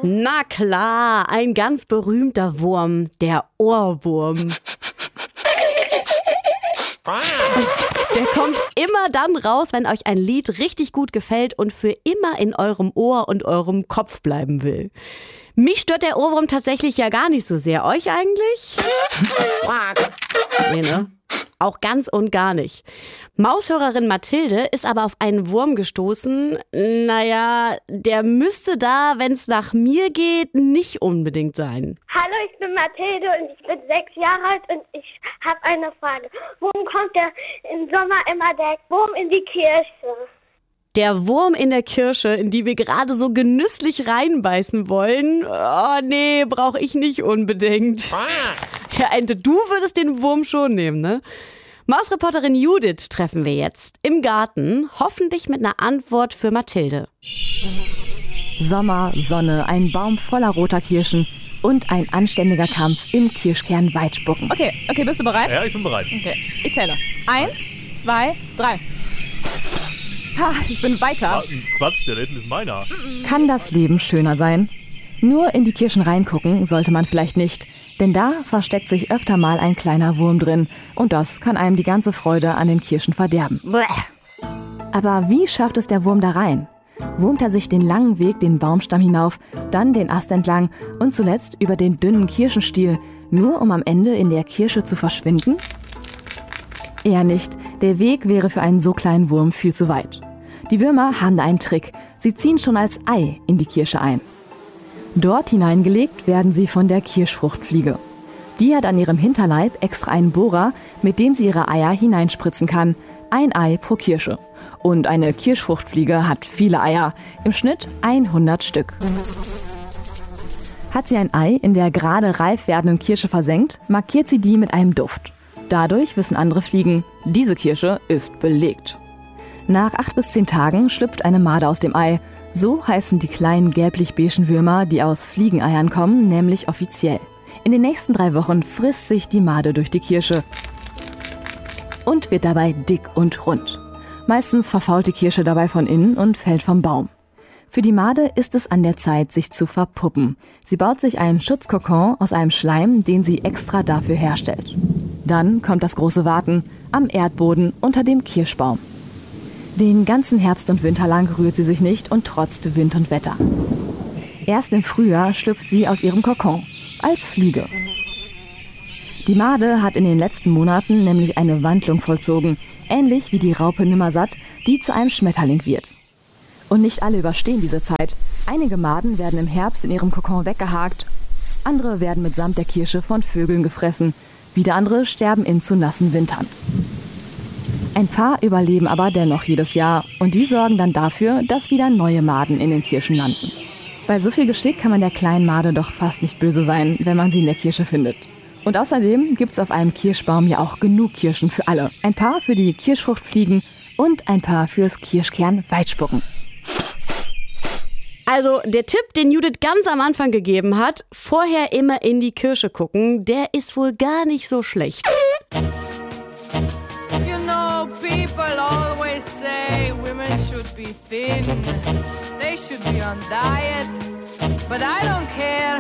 Na klar, ein ganz berühmter Wurm, der Ohrwurm. Der kommt immer dann raus, wenn euch ein Lied richtig gut gefällt und für immer in eurem Ohr und eurem Kopf bleiben will. Mich stört der Ohrwurm tatsächlich ja gar nicht so sehr. Euch eigentlich? Nee, ne? Auch ganz und gar nicht. Maushörerin Mathilde ist aber auf einen Wurm gestoßen. Naja, der müsste da, wenn es nach mir geht, nicht unbedingt sein. Hallo, ich bin Mathilde und ich bin 6 Jahre alt und ich habe eine Frage. Warum kommt im Sommer immer der Wurm in die Kirche? Der Wurm in der Kirsche, in die wir gerade so genüsslich reinbeißen wollen, oh nee, brauche ich nicht unbedingt. Ja, Ente, du würdest den Wurm schon nehmen, ne? Mausreporterin Judith treffen wir jetzt im Garten, hoffentlich mit einer Antwort für Mathilde. Sommer, Sonne, ein Baum voller roter Kirschen und ein anständiger Kampf im Kirschkern Weitspucken. Okay, bist du bereit? Ja, ich bin bereit. Okay, ich zähle. 1, 2, 3. Ha, ich bin weiter. Quatsch, der da hinten ist meiner. Kann das Leben schöner sein? Nur in die Kirschen reingucken sollte man vielleicht nicht, denn da versteckt sich öfter mal ein kleiner Wurm drin und das kann einem die ganze Freude an den Kirschen verderben. Aber wie schafft es der Wurm da rein? Wurmt er sich den langen Weg den Baumstamm hinauf, dann den Ast entlang und zuletzt über den dünnen Kirschenstiel, nur um am Ende in der Kirsche zu verschwinden? Eher nicht. Der Weg wäre für einen so kleinen Wurm viel zu weit. Die Würmer haben da einen Trick. Sie ziehen schon als Ei in die Kirsche ein. Dort hineingelegt werden sie von der Kirschfruchtfliege. Die hat an ihrem Hinterleib extra einen Bohrer, mit dem sie ihre Eier hineinspritzen kann. Ein Ei pro Kirsche. Und eine Kirschfruchtfliege hat viele Eier, im Schnitt 100 Stück. Hat sie ein Ei in der gerade reif werdenden Kirsche versenkt, markiert sie die mit einem Duft. Dadurch wissen andere Fliegen, diese Kirsche ist belegt. Nach 8 bis 10 Tagen schlüpft eine Made aus dem Ei. So heißen die kleinen gelblich-beigen Würmer, die aus Fliegeneiern kommen, nämlich offiziell. In den nächsten 3 Wochen frisst sich die Made durch die Kirsche und wird dabei dick und rund. Meistens verfault die Kirsche dabei von innen und fällt vom Baum. Für die Made ist es an der Zeit, sich zu verpuppen. Sie baut sich einen Schutzkokon aus einem Schleim, den sie extra dafür herstellt. Dann kommt das große Warten am Erdboden unter dem Kirschbaum. Den ganzen Herbst und Winter lang rührt sie sich nicht und trotzt Wind und Wetter. Erst im Frühjahr schlüpft sie aus ihrem Kokon, als Fliege. Die Made hat in den letzten Monaten nämlich eine Wandlung vollzogen, ähnlich wie die Raupe Nimmersatt, die zu einem Schmetterling wird. Und nicht alle überstehen diese Zeit. Einige Maden werden im Herbst in ihrem Kokon weggehakt, andere werden mitsamt der Kirsche von Vögeln gefressen, wieder andere sterben in zu nassen Wintern. Ein paar überleben aber dennoch jedes Jahr und die sorgen dann dafür, dass wieder neue Maden in den Kirschen landen. Bei so viel Geschick kann man der kleinen Made doch fast nicht böse sein, wenn man sie in der Kirsche findet. Und außerdem gibt's auf einem Kirschbaum ja auch genug Kirschen für alle. Ein paar für die Kirschfruchtfliegen und ein paar fürs Kirschkern Weitspucken. Also der Tipp, den Judith ganz am Anfang gegeben hat, vorher immer in die Kirsche gucken, der ist wohl gar nicht so schlecht. You know, people always say women should be thin, they should be on diet, but I don't care.